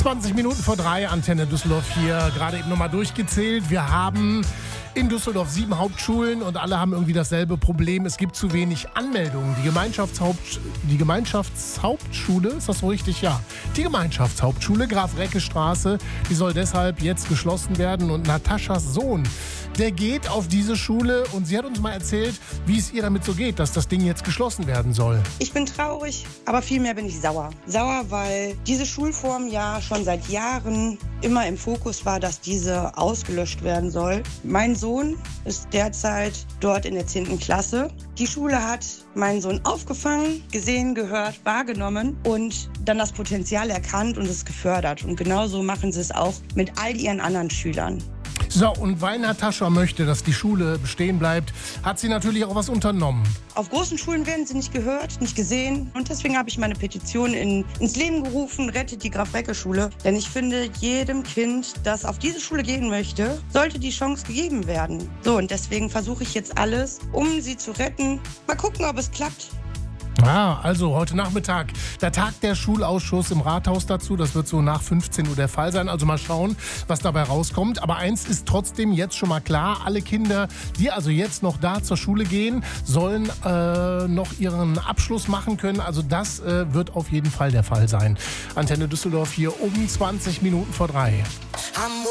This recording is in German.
20 Minuten vor 3, Antenne Düsseldorf hier, gerade eben nochmal durchgezählt. Wir haben in Düsseldorf 7 Hauptschulen und alle haben irgendwie dasselbe Problem. Es gibt zu wenig Anmeldungen. Die Gemeinschaftshauptschule, ist das so richtig? Ja. Die Gemeinschaftshauptschule Graf-Recke-Straße, die soll deshalb jetzt geschlossen werden. Und Nataschas Sohn, der geht auf diese Schule und sie hat uns mal erzählt, wie es ihr damit so geht, dass das Ding jetzt geschlossen werden soll. Ich bin traurig, aber vielmehr bin ich sauer. Sauer, weil diese Schulform ja schon seit Jahren immer im Fokus war, dass diese ausgelöscht werden soll. Mein Sohn ist derzeit dort in der 10. Klasse. Die Schule hat meinen Sohn aufgefangen, gesehen, gehört, wahrgenommen und dann das Potenzial erkannt und es gefördert. Und genauso machen sie es auch mit all ihren anderen Schülern. So, und weil Natascha möchte, dass die Schule bestehen bleibt, hat sie natürlich auch was unternommen. Auf großen Schulen werden sie nicht gehört, nicht gesehen. Und deswegen habe ich meine Petition ins Leben gerufen, rettet die Graf-Recke-Schule. Denn ich finde, jedem Kind, das auf diese Schule gehen möchte, sollte die Chance gegeben werden. So, und deswegen versuche ich jetzt alles, um sie zu retten. Mal gucken, ob es klappt. Also heute Nachmittag, da tagt der Schulausschuss im Rathaus dazu. Das wird so nach 15 Uhr der Fall sein. Also mal schauen, was dabei rauskommt. Aber eins ist trotzdem jetzt schon mal klar. Alle Kinder, die also jetzt noch da zur Schule gehen, sollen noch ihren Abschluss machen können. Also das wird auf jeden Fall der Fall sein. Antenne Düsseldorf hier um 20 Minuten vor 3.